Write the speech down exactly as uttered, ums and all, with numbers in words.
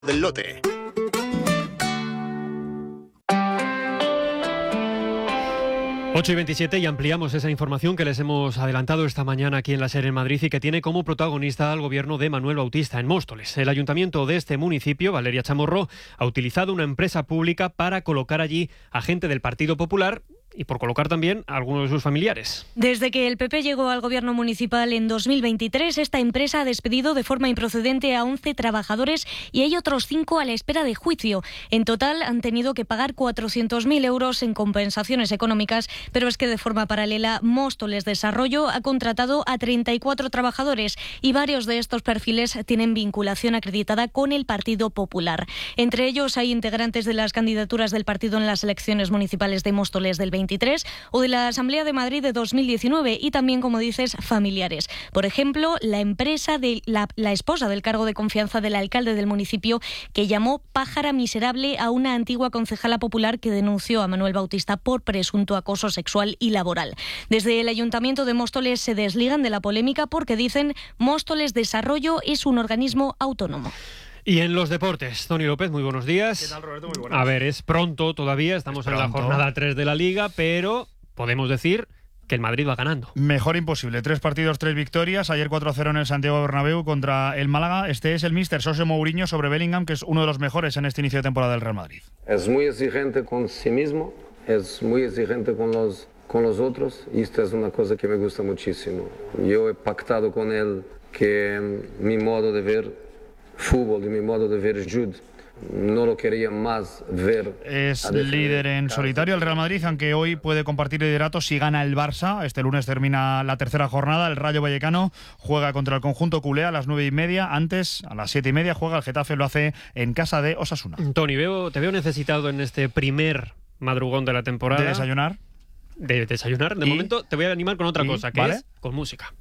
del lote. ocho y veintisiete y ampliamos esa información que les hemos adelantado esta mañana aquí en la SER en Madrid y que tiene como protagonista al gobierno de Manuel Bautista en Móstoles. El ayuntamiento de este municipio, Valeria Chamorro, ha utilizado una empresa pública para colocar allí a gente del Partido Popular y por colocar también a algunos de sus familiares. Desde que el P P llegó al gobierno municipal en dos mil veintitrés, esta empresa ha despedido de forma improcedente a once trabajadores y hay otros cinco a la espera de juicio. En total han tenido que pagar cuatrocientos mil euros en compensaciones económicas, pero es que de forma paralela Móstoles Desarrollo ha contratado a treinta y cuatro trabajadores y varios de estos perfiles tienen vinculación acreditada con el Partido Popular. Entre ellos hay integrantes de las candidaturas del partido en las elecciones municipales de Móstoles del veintitrés o de la Asamblea de Madrid de dos mil diecinueve y también, como dices, familiares. Por ejemplo, la empresa de la, la esposa del cargo de confianza del alcalde del municipio, que llamó pájara miserable a una antigua concejala popular que denunció a Manuel Bautista por presunto acoso sexual y laboral. Desde el Ayuntamiento de Móstoles se desligan de la polémica porque dicen Móstoles Desarrollo es un organismo autónomo. Y en los deportes, Toni López, muy buenos días. ¿Qué tal, Roberto? Muy buenas. A ver, es pronto todavía, estamos Es en la pronto. jornada tres de la Liga, pero podemos decir que el Madrid va ganando. Mejor imposible. Tres partidos, tres victorias. Ayer cuatro a cero en el Santiago Bernabéu contra el Málaga. Este es el míster José Mourinho sobre Bellingham, que es uno de los mejores en este inicio de temporada del Real Madrid. Es muy exigente con sí mismo, es muy exigente con los, con los otros y esto es una cosa que me gusta muchísimo. Yo he pactado con él que mi modo de ver fútbol y mi modo de ver Jude no lo quería más ver. Es líder en solitario el Real Madrid, aunque hoy puede compartir liderato si gana el Barça. Este lunes termina la tercera jornada. El Rayo Vallecano juega contra el conjunto culé a las nueve y media. Antes, a las siete y media, juega el Getafe, lo hace en casa de Osasuna. Toni, veo, te veo necesitado en este primer madrugón de la temporada. ¿De desayunar? De desayunar. De ¿Y? momento te voy a animar con otra ¿Y? cosa, que ¿Vale? es con música.